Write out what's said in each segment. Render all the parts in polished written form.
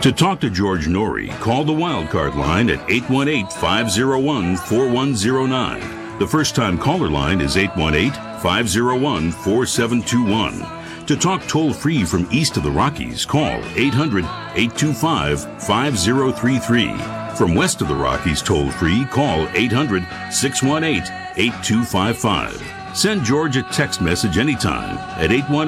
To talk to George Norrie, call the Wildcard line at 818-501-4109. The first-time caller line is 818-501-4721. To talk toll-free from east of the Rockies, call 800-825-5033. From west of the Rockies toll-free, call 800-618-8255. Send George a text message anytime at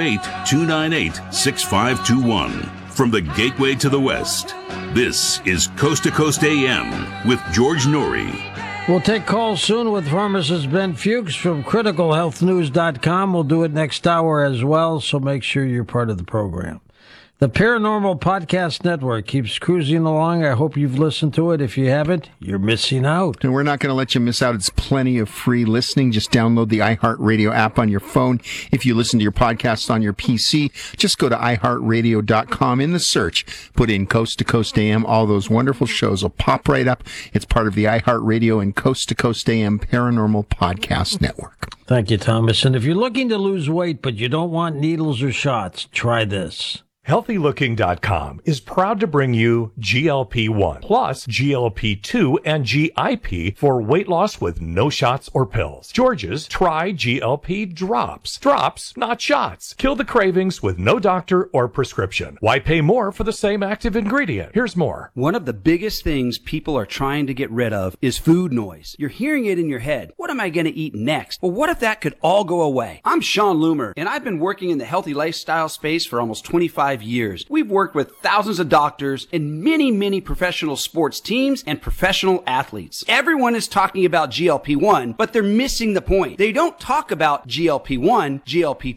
818-298-6521. From the Gateway to the West, this is Coast to Coast AM with George Norrie. We'll take calls soon with pharmacist Ben Fuchs from criticalhealthnews.com. We'll do it next hour as well, so make sure you're part of the program. The Paranormal Podcast Network keeps cruising along. I hope you've listened to it. If you haven't, you're missing out. And we're not going to let you miss out. It's plenty of free listening. Just download the iHeartRadio app on your phone. If you listen to your podcasts on your PC, just go to iHeartRadio.com. In the search, put in Coast to Coast AM. All those wonderful shows will pop right up. It's part of the iHeartRadio and Coast to Coast AM Paranormal Podcast Network. Thank you, Thomas. And if you're looking to lose weight but you don't want needles or shots, try this. HealthyLooking.com is proud to bring you GLP-1 plus GLP-2 and GIP for weight loss with no shots or pills. George's Try GLP Drops. Drops, not shots. Kill the cravings with no doctor or prescription. Why pay more for the same active ingredient? Here's more. One of the biggest things people are trying to get rid of is food noise. You're hearing it in your head. What am I going to eat next? Well, what if that could all go away? I'm Sean Loomer, and I've been working in the healthy lifestyle space for almost 25 years. We've worked with thousands of doctors and many professional sports teams and professional athletes. Everyone is talking about GLP-1, but they're missing the point. They don't talk about GLP-1, GLP-2,